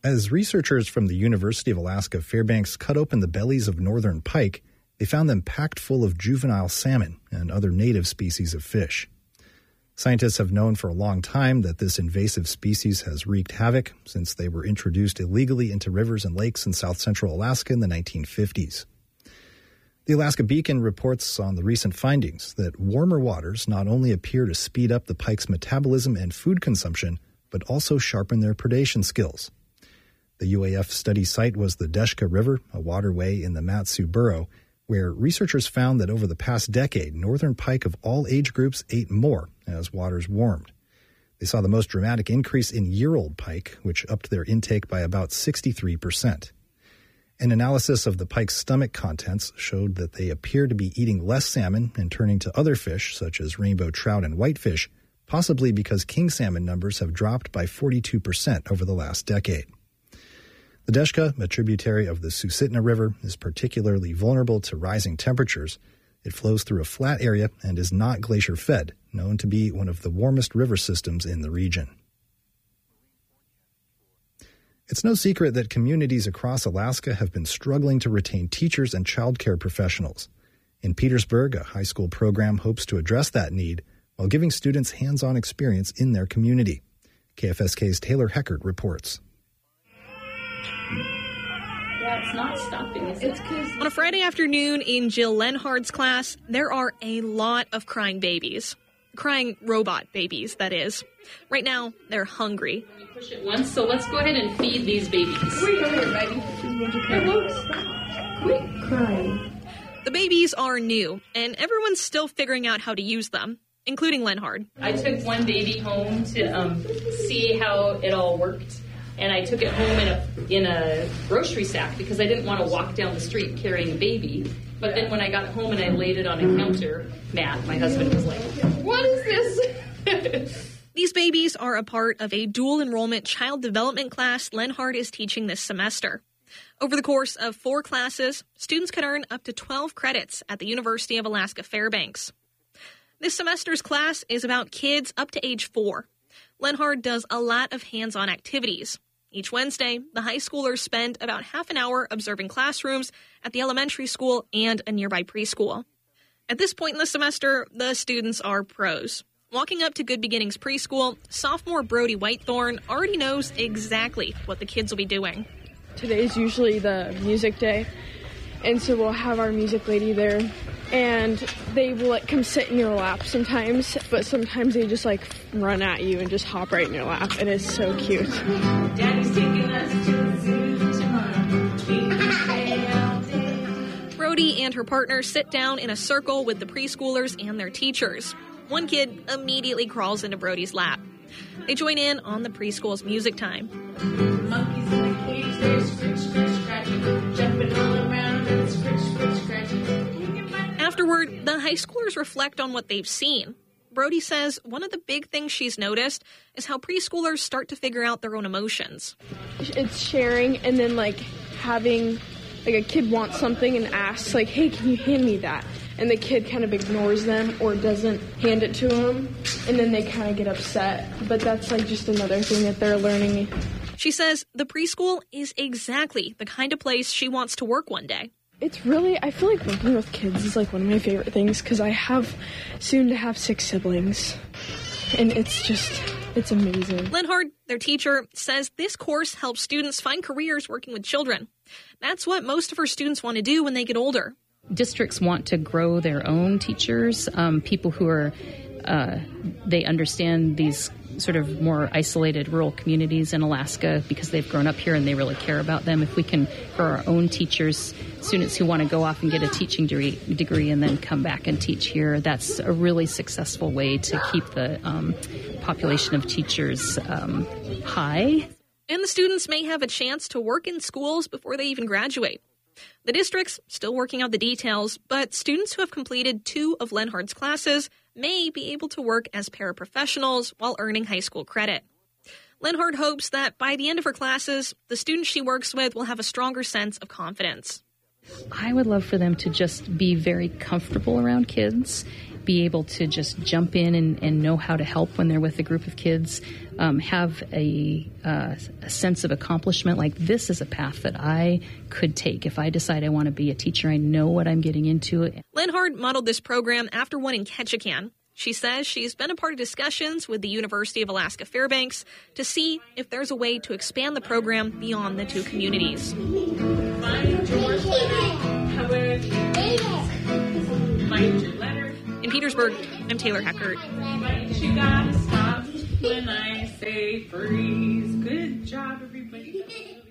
As researchers from the University of Alaska Fairbanks cut open the bellies of northern pike, they found them packed full of juvenile salmon and other native species of fish. Scientists have known for a long time that this invasive species has wreaked havoc since they were introduced illegally into rivers and lakes in south central Alaska in the 1950s. The Alaska Beacon reports on the recent findings that warmer waters not only appear to speed up the pike's metabolism and food consumption, but also sharpen their predation skills. The UAF study site was the Deshka River, a waterway in the Mat-Su Borough, where researchers found that over the past decade, northern pike of all age groups ate more as waters warmed. They saw the most dramatic increase in year-old pike, which upped their intake by about 63%. An analysis of the pike's stomach contents showed that they appear to be eating less salmon and turning to other fish, such as rainbow trout and whitefish, possibly because king salmon numbers have dropped by 42% over the last decade. The Deshka, a tributary of the Susitna River, is particularly vulnerable to rising temperatures. It flows through a flat area and is not glacier-fed, known to be one of the warmest river systems in the region. It's no secret that communities across Alaska have been struggling to retain teachers and childcare professionals. In Petersburg, a high school program hopes to address that need while giving students hands-on experience in their community. KFSK's Taylor Heckert reports. Yeah, it's not stopping. It's on a Friday afternoon in Jill Lenhard's class, there are a lot of crying babies. Crying robot babies, that is. Right now, they're hungry. We push it once, so let's go ahead and feed these babies. Wait, Maggie. Quit crying. The babies are new, and everyone's still figuring out how to use them, including Lenhard. I took one baby home to see how it all worked. And I took it home in a grocery sack because I didn't want to walk down the street carrying a baby. But then when I got home and I laid it on a counter, Matt, my husband, was like, "What is this?" These babies are a part of a dual enrollment child development class Lenhard is teaching this semester. Over the course of 4 classes, students can earn up to 12 credits at the University of Alaska Fairbanks. This semester's class is about kids up to age 4. Lenhard does a lot of hands-on activities. Each Wednesday, the high schoolers spend about half an hour observing classrooms at the elementary school and a nearby preschool. At this point in the semester, the students are pros. Walking up to Good Beginnings Preschool, sophomore Brody Whitethorn already knows exactly what the kids will be doing. Today's usually the music day, and so we'll have our music lady there, and they will come sit in your lap sometimes, but sometimes they just run at you and just hop right in your lap, and it's so cute. Daddy's taking us to the zoo tomorrow. Brody and her partner sit down in a circle with the preschoolers and their teachers. One kid immediately crawls into Brody's lap. They join in on the preschool's music time. Monkeys in the cage, they're scratch, scratch, scratching, jumping all around and scratch, scratch, scratching. Afterward, the high schoolers reflect on what they've seen. Brody says one of the big things she's noticed is how preschoolers start to figure out their own emotions. It's sharing, and then having a kid wants something and asks hey, can you hand me that? And the kid kind of ignores them or doesn't hand it to them, and then they kind of get upset. But that's just another thing that they're learning. She says the preschool is exactly the kind of place she wants to work one day. It's really, I feel like working with kids is one of my favorite things because I have soon to have 6 siblings. And it's amazing. Lenhard, their teacher, says this course helps students find careers working with children. That's what most of her students want to do when they get older. Districts want to grow their own teachers, people who are, they understand these sort of more isolated rural communities in Alaska because they've grown up here and they really care about them. If we can grow our own teachers, students who want to go off and get a teaching degree and then come back and teach here, that's a really successful way to keep the population of teachers high. And the students may have a chance to work in schools before they even graduate. The district's still working out the details, but students who have completed 2 of Lenhard's classes may be able to work as paraprofessionals while earning high school credit. Lenhard hopes that by the end of her classes, the students she works with will have a stronger sense of confidence. I would love for them to just be very comfortable around kids be able to just jump in and know how to help when they're with a group of kids, have a sense of accomplishment, like this is a path that I could take. If I decide I want to be a teacher, I know what I'm getting into. Lenhard modeled this program after one in Ketchikan. She says she's been a part of discussions with the University of Alaska Fairbanks to see if there's a way to expand the program beyond the two communities. Find your letter. However, find your letter. In Petersburg, I'm Taylor Heckert. But you gotta stop when I say freeze. Good job, everybody.